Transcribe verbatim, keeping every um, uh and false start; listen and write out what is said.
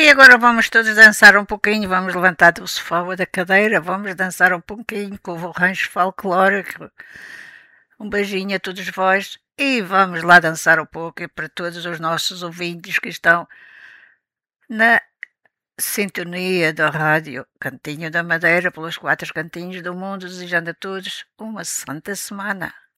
E agora vamos todos dançar um pouquinho, vamos levantar do sofá ou da cadeira, vamos dançar um pouquinho com o rancho folclórico. Um beijinho a todos vós e vamos lá dançar um pouco e para todos os nossos ouvintes que estão na sintonia da rádio Cantinho da Madeira pelos quatro cantinhos do mundo, desejando a todos uma santa semana.